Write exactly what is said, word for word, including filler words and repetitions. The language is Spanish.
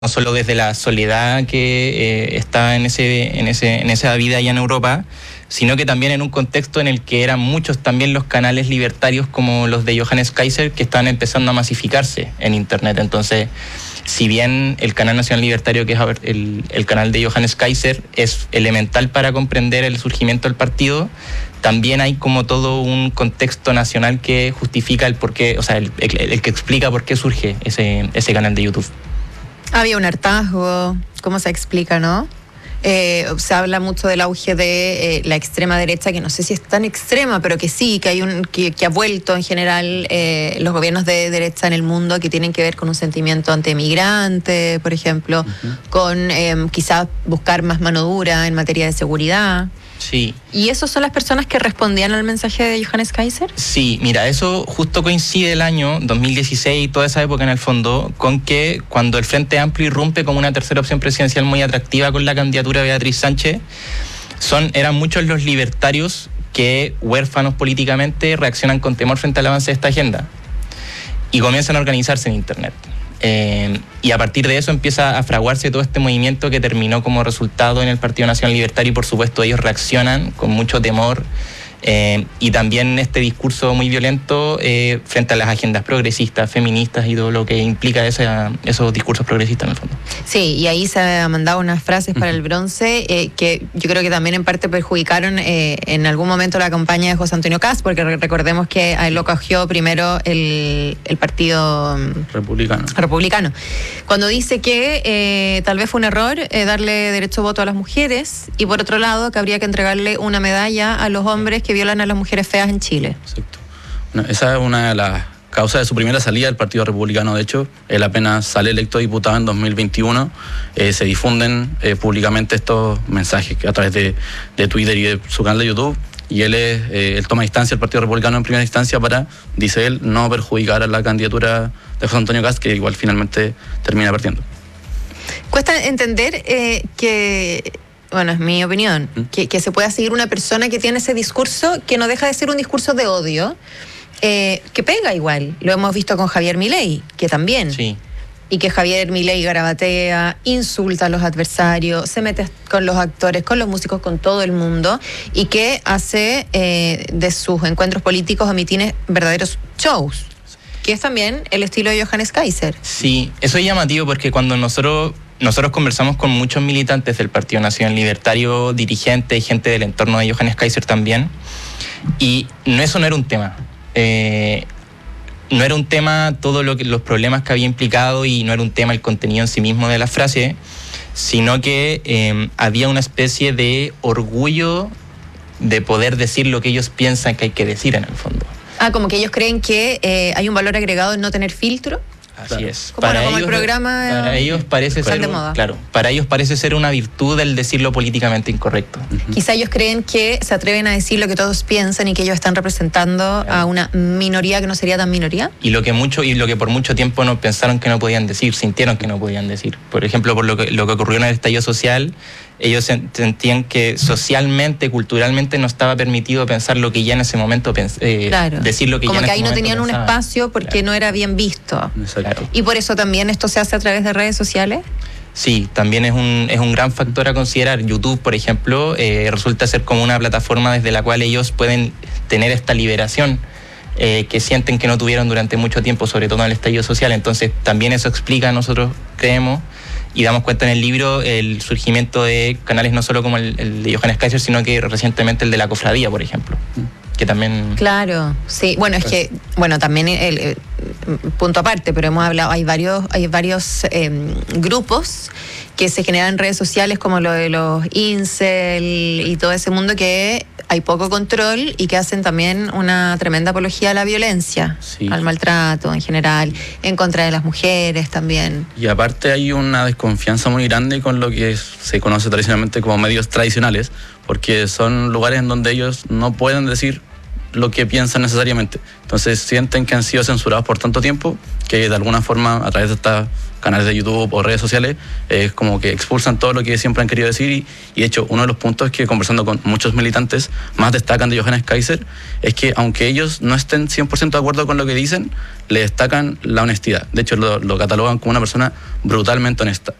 no solo desde la soledad que eh, está en, ese, en, ese, en esa vida allá en Europa, sino que también en un contexto en el que eran muchos también los canales libertarios como los de Johannes Kaiser que estaban empezando a masificarse en Internet. Entonces, si bien el canal nacional libertario, que es el, el canal de Johannes Kaiser, es elemental para comprender el surgimiento del partido, también hay como todo un contexto nacional que justifica el por qué, o sea, el, el, el que explica por qué surge ese, ese canal de YouTube. Había un hartazgo, ¿cómo se explica, no? Eh, se habla mucho del auge de eh, la extrema derecha, que no sé si es tan extrema, pero que sí, que hay un que, que ha vuelto en general eh, los gobiernos de derecha en el mundo, que tienen que ver con un sentimiento antimigrante, por ejemplo, uh-huh. con eh, quizás buscar más mano dura en materia de seguridad. Sí. ¿Y esos son las personas que respondían al mensaje de Johannes Kaiser? Sí, mira, eso justo coincide el año dos mil dieciséis y toda esa época en el fondo con que cuando el Frente Amplio irrumpe como una tercera opción presidencial muy atractiva con la candidatura de Beatriz Sánchez, son, eran muchos los libertarios que, huérfanos políticamente, reaccionan con temor frente al avance de esta agenda y comienzan a organizarse en Internet. Eh, y a partir de eso empieza a fraguarse todo este movimiento que terminó como resultado en el Partido Nacional Libertario y por supuesto ellos reaccionan con mucho temor eh, y también este discurso muy violento eh, frente a las agendas progresistas, feministas y todo lo que implica esa, esos discursos progresistas en el fondo. Sí, y ahí se han mandado unas frases para el bronce eh, que yo creo que también en parte perjudicaron eh, en algún momento la campaña de José Antonio Kast, porque recordemos que a él lo cogió primero el, el Partido Republicano. Republicano. Cuando dice que eh, tal vez fue un error eh, darle derecho a voto a las mujeres y por otro lado que habría que entregarle una medalla a los hombres que violan a las mujeres feas en Chile. Exacto. Bueno, esa es una de las causas de su primera salida del Partido Republicano. De hecho, él apenas sale electo diputado en dos mil veintiuno, eh, se difunden eh, públicamente estos mensajes a través de, de Twitter y de su canal de YouTube, y él, es, eh, él toma distancia del Partido Republicano en primera instancia para, dice él, no perjudicar a la candidatura de José Antonio Kast, que igual finalmente termina perdiendo. Cuesta entender eh, que... Bueno, es mi opinión, ¿Mm? que, que se pueda seguir una persona que tiene ese discurso que no deja de ser un discurso de odio, eh, que pega igual. Lo hemos visto con Javier Milei, que también. Sí. Y que Javier Milei garabatea, insulta a los adversarios, se mete con los actores, con los músicos, con todo el mundo, y que hace eh, de sus encuentros políticos o mitines verdaderos shows, que es también el estilo de Johannes Kaiser. Sí, eso es llamativo porque cuando nosotros... Nosotros conversamos con muchos militantes del Partido Nacional Libertario, dirigentes, gente del entorno de Johannes Kaiser también, y no, eso no era un tema. Eh, no era un tema todo lo que, los problemas que había implicado y no era un tema el contenido en sí mismo de la frase, sino que eh, había una especie de orgullo de poder decir lo que ellos piensan que hay que decir en el fondo. Ah, como que ellos creen que eh, hay un valor agregado en no tener filtro. Así claro. es. Como, para como ellos, el programa para ellos parece ser de moda. Claro, para ellos parece ser una virtud el decirlo políticamente incorrecto. Uh-huh. Quizá ellos creen que se atreven a decir lo que todos piensan y que ellos están representando claro. a una minoría que no sería tan minoría. Y lo que mucho y lo que por mucho tiempo no pensaron que no podían decir, sintieron que no podían decir. Por ejemplo, por lo que lo que ocurrió en el estallido social, ellos sentían que socialmente, culturalmente no estaba permitido pensar lo que ya en ese momento pens- eh, claro. decir lo que como ya en que ese ahí no tenían pensaban. Un espacio porque claro. no era bien visto. Claro. Y por eso también esto se hace a través de redes sociales. Sí, también es un, es un gran factor a considerar. YouTube, por ejemplo, eh, resulta ser como una plataforma desde la cual ellos pueden tener esta liberación eh, que sienten que no tuvieron durante mucho tiempo, sobre todo en el estallido social. Entonces también eso explica, nosotros creemos, y damos cuenta en el libro, el surgimiento de canales no solo como el, el de Johannes Kaiser, sino que recientemente el de la Cofradía, por ejemplo. Que también... Claro, sí. Bueno, es que, bueno, también el, el punto aparte, pero hemos hablado, hay varios, hay varios eh, grupos que se generan en redes sociales como lo de los incel y todo ese mundo que hay poco control y que hacen también una tremenda apología a la violencia, sí. al maltrato en general, en contra de las mujeres también. Y aparte hay una desconfianza muy grande con lo que se conoce tradicionalmente como medios tradicionales, porque son lugares en donde ellos no pueden decir lo que piensan necesariamente. Entonces sienten que han sido censurados por tanto tiempo que de alguna forma a través de estos canales de YouTube o redes sociales es eh, como que expulsan todo lo que siempre han querido decir y, y de hecho uno de los puntos que conversando con muchos militantes más destacan de Johannes Kaiser es que aunque ellos no estén cien por ciento de acuerdo con lo que dicen, le destacan la honestidad. De hecho lo, lo catalogan como una persona brutalmente honesta.